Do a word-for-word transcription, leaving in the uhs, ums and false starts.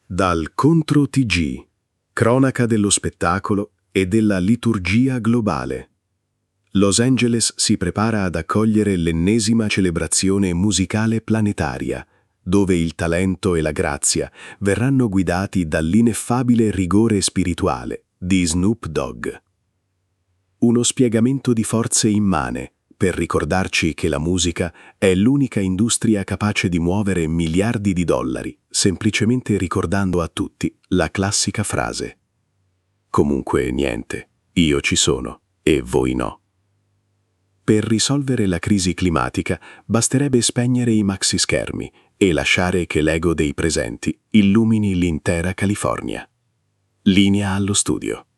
Dal Contro T G, cronaca dello spettacolo e della liturgia globale. Los Angeles si prepara ad accogliere l'ennesima celebrazione musicale planetaria, dove il talento e la grazia verranno guidati dall'ineffabile rigore spirituale di Snoop Dogg. Uno spiegamento di forze immane per ricordarci che la musica è l'unica industria capace di muovere miliardi di dollari, semplicemente ricordando a tutti la classica frase: comunque niente, io ci sono e voi no. Per risolvere la crisi climatica basterebbe spegnere i maxischermi e lasciare che l'ego dei presenti illumini l'intera California. Linea allo studio.